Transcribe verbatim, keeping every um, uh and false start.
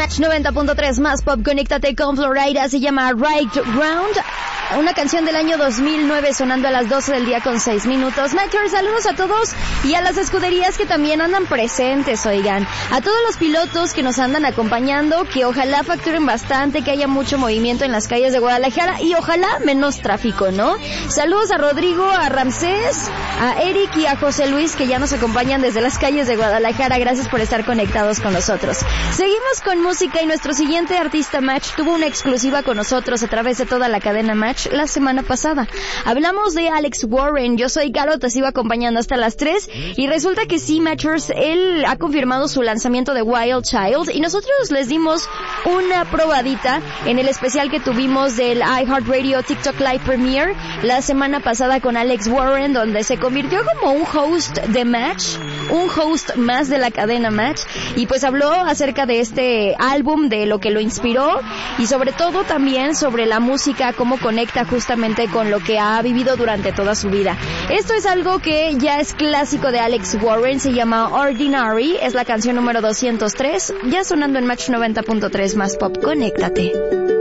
Match noventa punto tres más pop, conéctate con Florida, se llama Right Round, una canción del año dos mil nueve sonando a las doce del día con seis minutos. Matchers, saludos a todos y a las escuderías que también andan presentes, oigan, a todos los pilotos que nos andan acompañando, que ojalá facturen bastante, que haya mucho movimiento en las calles de Guadalajara y ojalá menos tráfico, ¿no? Saludos a Rodrigo, a Ramsés, a Eric y a José Luis, que ya nos acompañan desde las calles de Guadalajara. Gracias por estar conectados con nosotros. Seguimos con música y nuestro siguiente artista Match tuvo una exclusiva con nosotros a través de toda la cadena Match la semana pasada. Hablamos de Alex Warren. Yo soy Caro, te sigo acompañando hasta las tres y resulta que sí, Matchers, él ha confirmado su lanzamiento de Wild Child y nosotros les dimos una probadita en el especial que tuvimos del iHeartRadio TikTok Live Premiere la semana pasada con Alex Warren, donde se convirtió como un host de Match, un host más de la cadena Match, y pues habló acerca de este álbum, de lo que lo inspiró y sobre todo también sobre la música, cómo conecta justamente con lo que ha vivido durante toda su vida. Esto es algo que ya es clásico de Alex Warren, se llama Ordinary, es la canción número doscientos tres, ya sonando en Match noventa punto tres más pop, conéctate.